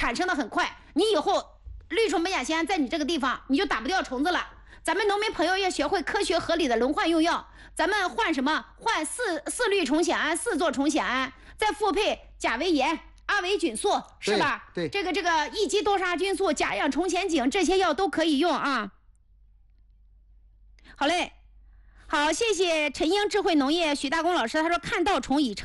产生的很快，你以后绿虫苯甲酰胺在你这个地方你就打不掉虫子了。咱们农民朋友要学会科学合理的轮换用药，咱们换什么？换四氯虫酰胺、4唑虫酰胺，再复配甲维盐、阿维菌素，是吧？ 对， 这个一级多杀菌素、甲氧虫酰景这些药都可以用啊。好嘞，好，谢谢陈英智慧农业许大功老师，他说看到虫已成。